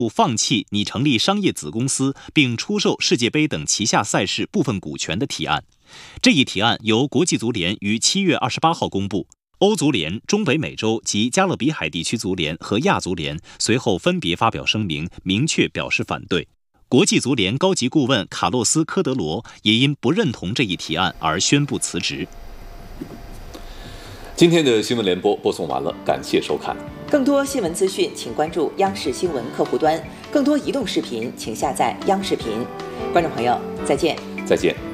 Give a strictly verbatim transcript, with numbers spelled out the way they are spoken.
放弃拟成立商业子公司并出售世界杯等旗下赛事部分股权的提案。这一提案由国际足联于七月二十八号公布，欧足联、中北美洲及加勒比海地区足联和亚足联随后分别发表声明，明确表示反对。国际足联高级顾问卡洛斯·科德罗也因不认同这一提案而宣布辞职。 今天的新闻联播播送完了，感谢收看。 更多新闻资讯，请关注央视新闻客户端；更多移动视频，请下载央视频。观众朋友，再见。 再见。